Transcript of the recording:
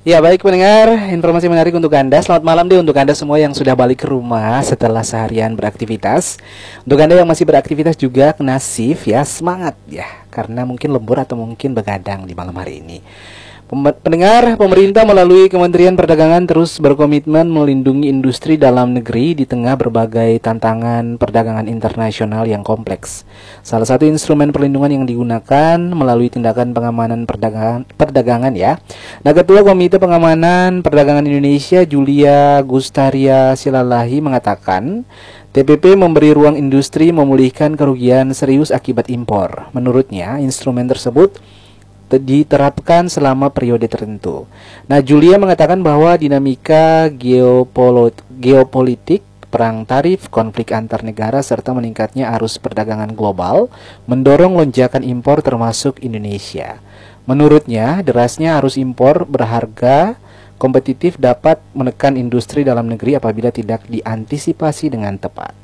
Ya baik pendengar, informasi menarik untuk Anda. Selamat malam deh untuk Anda semua yang sudah balik ke rumah setelah seharian beraktivitas. Untuk Anda yang masih beraktivitas juga kena shift ya, semangat ya. Karena mungkin lembur atau mungkin begadang di malam hari ini. Pendengar, pemerintah melalui Kementerian Perdagangan terus berkomitmen melindungi industri dalam negeri di tengah berbagai tantangan perdagangan internasional yang kompleks. Salah satu instrumen perlindungan yang digunakan melalui tindakan pengamanan perdagangan ya. Nah, Ketua Komite Pengamanan Perdagangan Indonesia Julia Gustaria Silalahi mengatakan TPP memberi ruang industri memulihkan kerugian serius akibat impor. Menurutnya, instrumen tersebut diterapkan selama periode tertentu. Nah, Julia mengatakan bahwa dinamika geopolitik, perang tarif, konflik antar negara, serta meningkatnya arus perdagangan global mendorong lonjakan impor termasuk Indonesia. Menurutnya, derasnya arus impor berharga kompetitif dapat menekan industri dalam negeri apabila tidak diantisipasi dengan tepat.